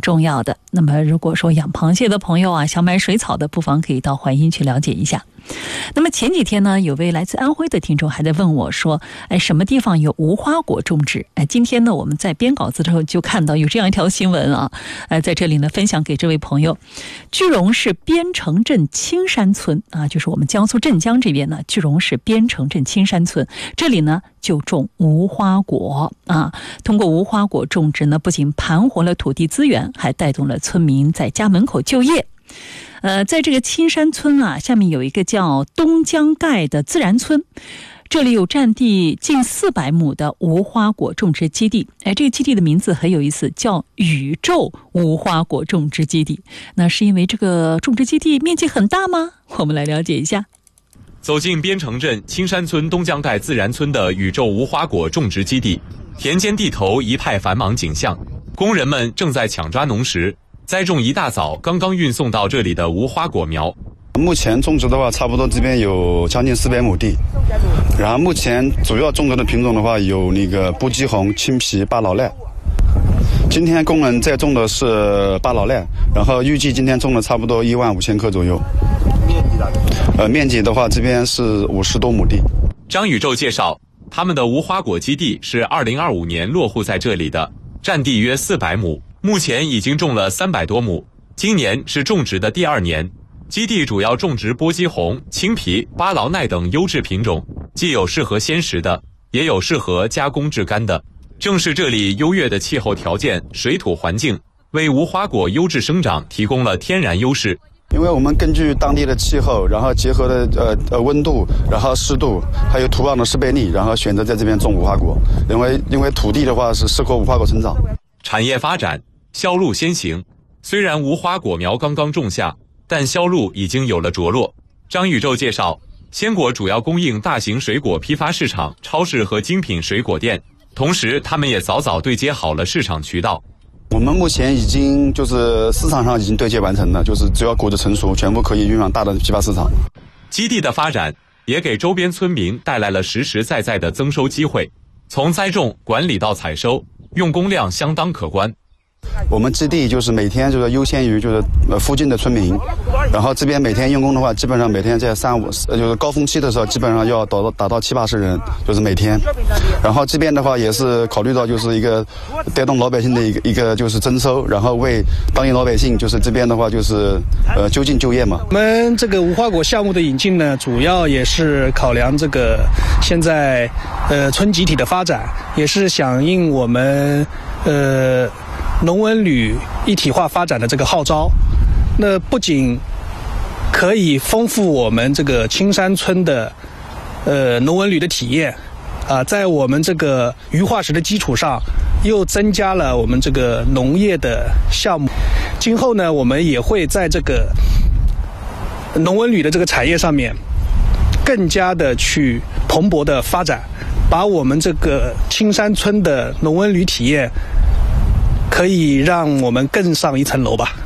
重要的。那么如果说养螃蟹的朋友啊，想买水草的，不妨可以到淮阴去了解一下。那么前几天呢，有位来自安徽的听众还在问我说，什么地方有无花果种植？今天呢，我们在编稿子的时候就看到有这样一条新闻啊，在这里呢分享给这位朋友。句容市边城镇青山村啊，就是我们江苏镇江这边呢，句容市边城镇青山村，这里呢就种无花果啊。通过无花果种植呢，不仅盘活了土地资源，还带动了村民在家门口就业。在这个青山村啊，下面有一个叫东江盖的自然村，这里有占地近400亩的无花果种植基地。这个基地的名字很有意思，叫宇宙无花果种植基地。那是因为这个种植基地面积很大吗？我们来了解一下。 走进边城镇青山村东江盖自然村的宇宙无花果种植基地，田间地头一派繁忙景象，工人们正在抢抓农时，栽种一大早刚刚运送到这里的无花果苗。 目前种植的话，差不多这边有将近400亩地。然后目前主要种植的品种的话，有那个布基红、青皮、巴老赖。今天工人在种的是巴老赖，然后预计今天种了差不多15000棵左右。面积的话，这边是50多亩地。 张宇宙介绍，他们的无花果基地是2025年落户在这里的，占地约400亩。目前已经种了300多亩，今年是种植的第2年。基地主要种植波基红、青皮、巴劳奈等优质品种，既有适合鲜食的，也有适合加工制干的。正是这里优越的气候条件、水土环境，为无花果优质生长提供了天然优势。 因为我们根据当地的气候，然后结合的温度，然后湿度，还有土壤的适配力，然后选择在这边种无花果。因为土地的话是适合无花果生长。 产业发展，销路先行。虽然无花果苗刚刚种下，但销路已经有了着落。张宇宙介绍，鲜果主要供应大型水果批发市场、超市和精品水果店，同时他们也早早对接好了市场渠道。 我们目前已经就是市场上已经对接完成了，就是只要果子成熟，全部可以运往大的批发市场。 基地的发展也给周边村民带来了实实在在的增收机会，从栽种、管理到采收，用工量相当可观。 我们基地就是每天就是优先于就是附近的村民，然后这边每天用工的话，基本上每天在就是高峰期的时候，基本上要达到70-80人，就是每天。然后这边的话也是考虑到就是一个带动老百姓的一个就是增收，然后为当地老百姓就是这边的话就是就近就业嘛。 我们这个无花果项目的引进呢，主要也是考量这个现在村集体的发展，也是响应我们农文旅一体化发展的这个号召。那不仅可以丰富我们这个青山村的农文旅的体验啊，在我们这个鱼化石的基础上，又增加了我们这个农业的项目。今后呢，我们也会在这个农文旅的这个产业上面更加的去蓬勃的发展，把我们这个青山村的农文旅体验可以让我们更上一层楼吧。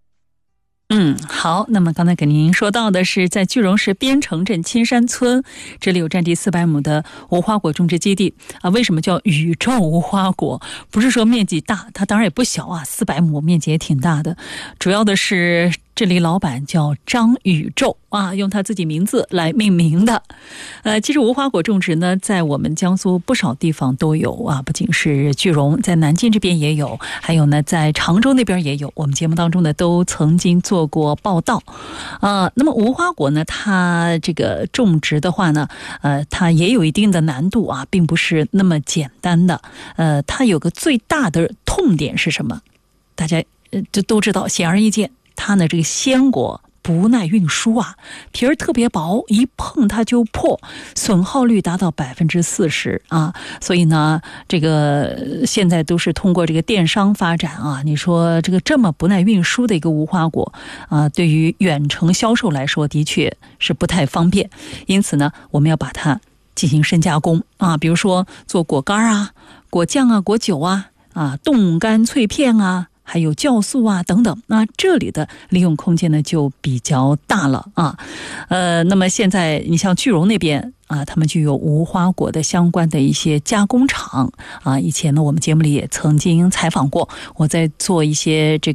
好，那么刚才给您说到的是在句容市边城镇青山村，这里有占地400亩的无花果种植基地啊。为什么叫宇宙无花果？不是说面积大，它当然也不小啊，400亩面积也挺大的。主要的是这里老板叫张宇宙啊，用他自己名字来命名的。其实无花果种植呢，在我们江苏不少地方都有啊，不仅是句容，在南京这边也有，还有呢在常州那边也有。我们节目当中呢都曾经做过报道。那么无花果呢，它这个种植的话呢，它也有一定的难度啊，并不是那么简单的。它有个最大的痛点是什么？大家就都知道，显而易见。它呢，这个鲜果不耐运输啊，皮儿特别薄，一碰它就破，损耗率达到40%啊。所以呢，这个现在都是通过这个电商发展啊。你说这个这么不耐运输的一个无花果啊，对于远程销售来说，的确是不太方便。因此呢，我们要把它进行深加工啊，比如说做果干啊、果酱啊、果酒啊、冻干脆片啊。还有酵素啊等等，那这里的利用空间呢就比较大了啊。那么现在你像句容那边啊，他们就有无花果的相关的一些加工厂啊。以前呢，我们节目里也曾经采访过，我在做一些这个